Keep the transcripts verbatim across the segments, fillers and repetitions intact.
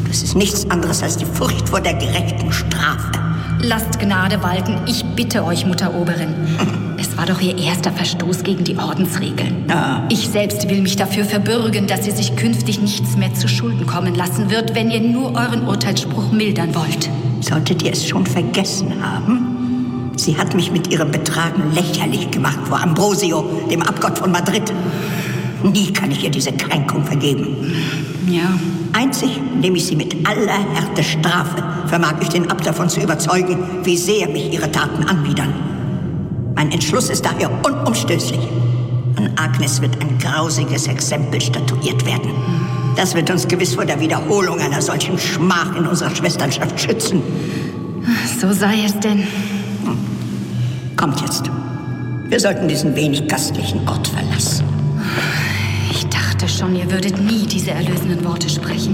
Das ist nichts anderes als die Furcht vor der gerechten Strafe. Lasst Gnade walten, ich bitte euch, Mutteroberin. Es war doch ihr erster Verstoß gegen die Ordensregeln. Ja. Ich selbst will mich dafür verbürgen, dass ihr sich künftig nichts mehr zu Schulden kommen lassen wird, wenn ihr nur euren Urteilsspruch mildern wollt. Solltet ihr es schon vergessen haben? Sie hat mich mit ihrem Betragen lächerlich gemacht vor Ambrosio, dem Abgott von Madrid. Nie kann ich ihr diese Kränkung vergeben. Ja. Einzig, indem ich sie mit aller Härte strafe, vermag ich den Abt davon zu überzeugen, wie sehr mich ihre Taten anwidern. Mein Entschluss ist daher unumstößlich. An Agnes wird ein grausiges Exempel statuiert werden. Das wird uns gewiss vor der Wiederholung einer solchen Schmach in unserer Schwesternschaft schützen. So sei es denn. Hm. Kommt jetzt. Wir sollten diesen wenig gastlichen Ort verlassen. Ich dachte schon, ihr würdet nie diese erlösenden Worte sprechen.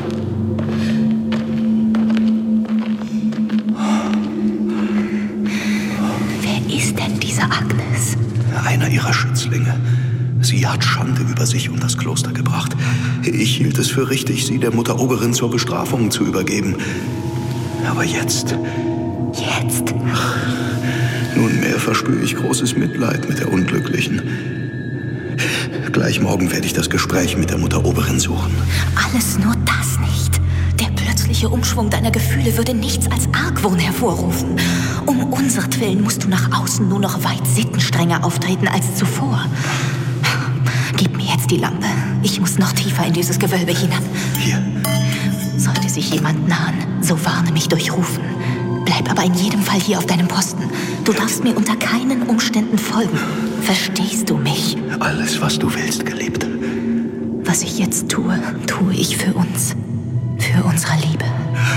Wer ist denn diese Agnes? Einer ihrer Schützlinge. Sie hat Schande über sich und das Kloster gebracht. Ich hielt es für richtig, sie der Mutteroberin zur Bestrafung zu übergeben. Aber jetzt... Jetzt? Ach, nunmehr verspüre ich großes Mitleid mit der Unglücklichen. Gleich morgen werde ich das Gespräch mit der Mutteroberin suchen. Alles nur das nicht. Der plötzliche Umschwung deiner Gefühle würde nichts als Argwohn hervorrufen. Um unsertwillen musst du nach außen nur noch weit sittenstrenger auftreten als zuvor. Gib mir jetzt die Lampe. Ich muss noch tiefer in dieses Gewölbe hinab. Hier. Sollte sich jemand nahen, so warne mich durch Rufen. Bleib aber in jedem Fall hier auf deinem Posten. Du darfst mir unter keinen Umständen folgen. Verstehst du mich? Alles, was du willst, Geliebte. Was ich jetzt tue, tue ich für uns. Für unsere Liebe.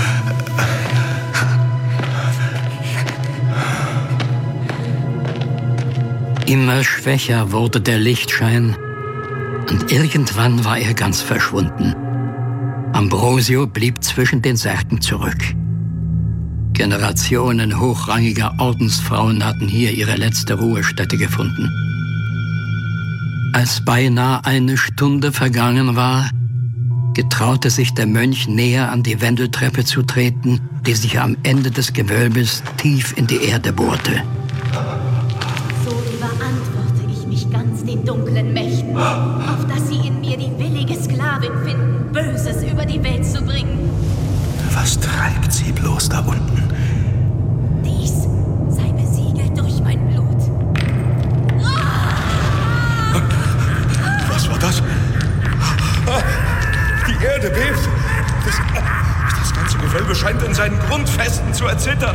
Immer schwächer wurde der Lichtschein und irgendwann war er ganz verschwunden. Ambrosio blieb zwischen den Särgen zurück. Generationen hochrangiger Ordensfrauen hatten hier ihre letzte Ruhestätte gefunden. Als beinahe eine Stunde vergangen war, getraute sich der Mönch näher an die Wendeltreppe zu treten, die sich am Ende des Gewölbes tief in die Erde bohrte. So überantworte ich mich ganz den dunklen Mächten, auf dass sie in mir die willige Sklavin finden, Böses über die Welt zu bringen. Was treibt sie bloß da unten? Dies sei besiegelt durch mein Blut. Was war das? Die Erde bebt. Das, das ganze Gewölbe scheint in seinen Grundfesten zu erzittern.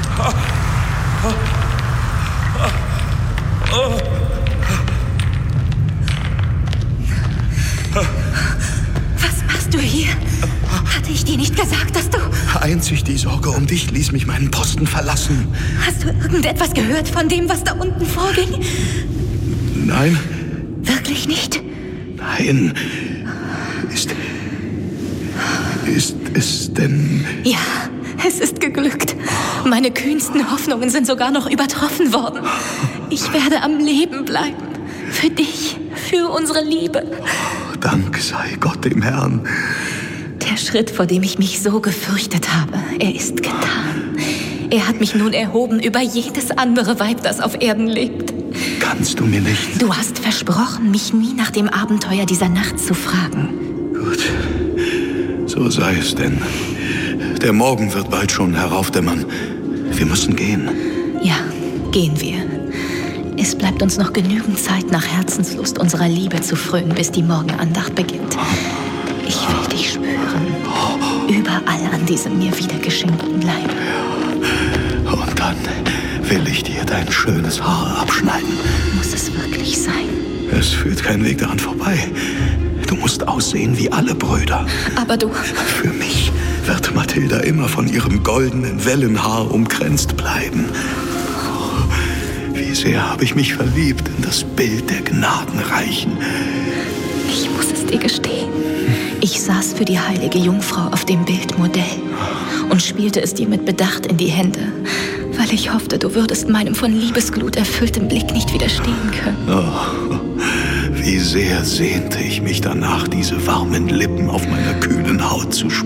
Was machst du hier? Hatte ich dir nicht gesagt, dass du... Einzig die Sorge um dich ließ mich meinen Posten verlassen. Hast du irgendetwas gehört von dem, was da unten vorging? Nein. Wirklich nicht? Nein. Ist... Ist es denn... Ja, es ist geglückt. Meine kühnsten Hoffnungen sind sogar noch übertroffen worden. Ich werde am Leben bleiben. Für dich, für unsere Liebe. Oh, Dank sei Gott dem Herrn. Der Schritt, vor dem ich mich so gefürchtet habe, er ist getan. Er hat mich nun erhoben über jedes andere Weib, das auf Erden lebt. Kannst du mir nicht... Du hast versprochen, mich nie nach dem Abenteuer dieser Nacht zu fragen. Gut, so sei es denn. Der Morgen wird bald schon heraufdämmern. Wir müssen gehen. Ja, gehen wir. Es bleibt uns noch genügend Zeit, nach Herzenslust unserer Liebe zu frönen, bis die Morgenandacht beginnt. Ich will dich spüren, überall an diesem mir wiedergeschenkten Leib. Ja. Und dann will ich dir dein schönes Haar abschneiden. Muss es wirklich sein? Es führt kein Weg daran vorbei. Du musst aussehen wie alle Brüder. Aber du... Für mich wird Mathilda immer von ihrem goldenen Wellenhaar umkränzt bleiben. Oh, wie sehr habe ich mich verliebt in das Bild der Gnadenreichen. Ich muss es dir gestehen. Ich saß für die heilige Jungfrau auf dem Bildmodell und spielte es dir mit Bedacht in die Hände, weil ich hoffte, du würdest meinem von Liebesglut erfüllten Blick nicht widerstehen können. Oh, wie sehr sehnte ich mich danach, diese warmen Lippen auf meiner kühlen Haut zu spüren.